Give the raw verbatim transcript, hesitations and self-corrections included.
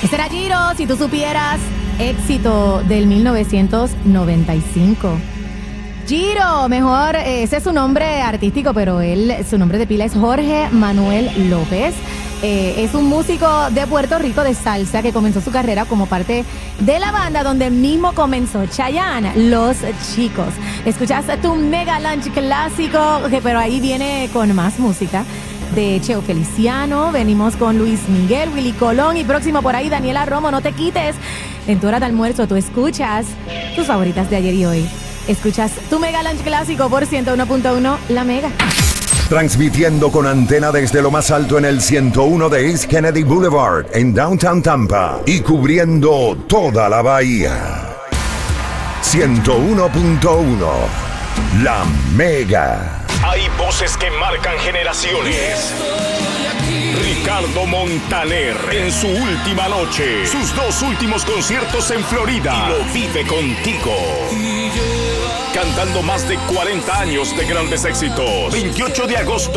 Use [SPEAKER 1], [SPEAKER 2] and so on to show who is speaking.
[SPEAKER 1] Ese era Giro, si tú supieras, éxito del mil novecientos noventa y cinco. Giro, mejor, ese es su nombre artístico, pero él, su nombre de pila es Jorge Manuel López. Eh, es un músico de Puerto Rico de salsa que comenzó su carrera como parte de la banda donde mismo comenzó Chayanne, Los Chicos. Escuchaste tu Mega Lunch clásico, que pero ahí viene con más música de Cheo Feliciano. Venimos con Luis Miguel, Willy Colón y próximo por ahí Daniela Romo. No te quites. En tu hora de almuerzo tú escuchas tus favoritas de ayer y hoy. Escuchas tu Mega Lunch clásico por ciento uno punto uno La Mega.
[SPEAKER 2] Transmitiendo con antena desde lo más alto en el ciento uno de East Kennedy Boulevard en Downtown Tampa y cubriendo toda la bahía. ciento uno punto uno La Mega.
[SPEAKER 3] Hay voces que marcan generaciones. Ricardo Montaner en su última noche, sus dos últimos conciertos en Florida, y lo vive contigo. Cantando más de cuarenta años de grandes éxitos. veintiocho de agosto.